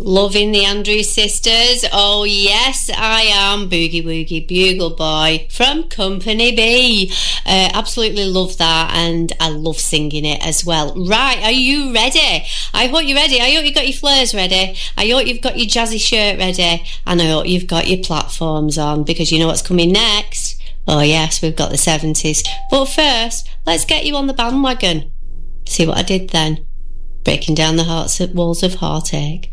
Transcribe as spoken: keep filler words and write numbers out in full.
Loving the Andrews Sisters. Oh yes, I am. Boogie Woogie Bugle Boy from Company B. Uh, absolutely love that, and I love singing it as well. Right, are you ready? I hope you're ready. I hope you've got your flares ready. I hope you've got your jazzy shirt ready, and I hope you've got your platforms on, because you know what's coming next. Oh yes, we've got the seventies. But first, let's get you on the bandwagon. See what I did then? Breaking down the hearts walls of heartache.